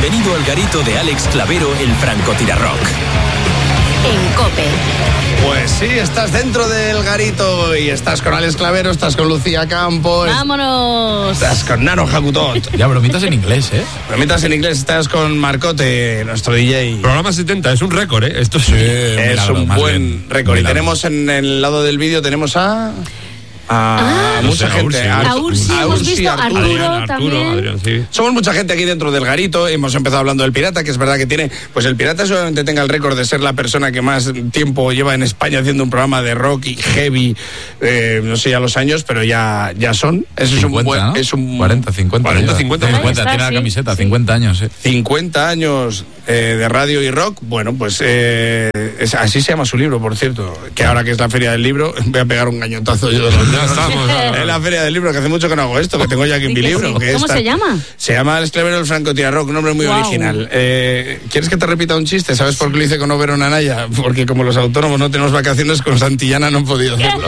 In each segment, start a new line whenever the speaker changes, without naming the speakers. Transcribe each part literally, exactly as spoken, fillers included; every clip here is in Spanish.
Bienvenido al garito de Alex Clavero, el francotirarrock.
En COPE.
Pues sí, estás dentro del garito y estás con Alex Clavero, estás con Lucía Campos.
¡Vámonos!
Estás con Nano Jacutot.
Ya, bromitas en inglés, ¿eh?
Bromitas en inglés, estás con Marcote, nuestro D J.
Programa setenta, es un récord, ¿eh? Esto
Sí,
Es
milagro,
un
más
buen
bien,
récord. Y
milagro.
tenemos en el lado del vídeo, tenemos a... a
Ah,
mucha
no sé, a
gente.
Ursi.
A Ursi,
a
hemos
Ursi,
visto,
Arturo.
Arturo
Adrián,
también.
Arturo, Adrián, sí.
Somos mucha gente aquí dentro del garito. Hemos empezado hablando del pirata, que es verdad que tiene... Pues el pirata seguramente tenga el récord de ser la persona que más tiempo lleva en España haciendo un programa de rock y heavy. Eh, no sé ya los años, pero ya, ya son. Eso es un
cincuenta,
buen...
¿no?
Es un
cuarenta, cincuenta.
cuarenta,
lleva.
cincuenta.
cincuenta,
Ahí está,
tiene la
sí,
camiseta,
sí.
cincuenta años, ¿eh?
cincuenta años eh, de radio y rock. Bueno, pues eh, es- así se llama su libro, por cierto. Que ahora que es la feria del libro, voy a pegar un gañotazo yo.
Ya estamos.
Es la feria del libro, que hace mucho que no hago esto, que tengo ya aquí
Sí
mi
que
libro.
sí.
que
¿Cómo
está-
se llama?
Se llama Alex Clavero, el francotirarrock, un nombre muy
Guau.
original. Eh, ¿Quieres que te repita un chiste? ¿Sabes por qué lo hice con Oberón Anaya? Porque como los autónomos no tenemos vacaciones, con Santillana no han podido hacerlo.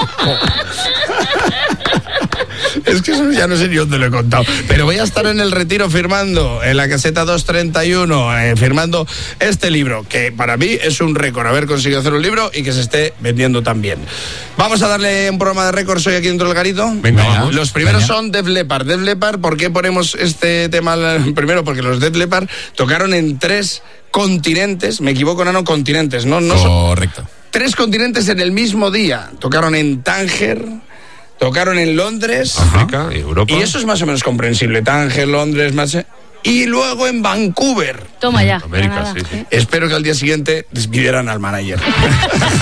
Es que eso ya no sé ni dónde lo he contado. Pero voy a estar en el Retiro firmando, en la caseta doscientos treinta y uno, eh, firmando este libro, que para mí es un récord haber conseguido hacer un libro y que se esté vendiendo también. Vamos a darle un programa de récords hoy aquí dentro del garito.
Venga, vamos.
Los primeros
Venga.
son Def Leppard. Def Leppard, ¿por qué ponemos este tema al- primero? Porque los Def Leppard tocaron en tres continentes, me equivoco, Nano, continentes, ¿no? no son-
Correcto.
tres continentes en el mismo día. Tocaron en Tánger, tocaron en Londres.
África y Europa.
Y eso es más o menos comprensible. Tánger, Londres, más... Y luego en Vancouver.
Toma ya.
América,
Granada.
sí, sí.
Espero que al día siguiente despidieran al manager.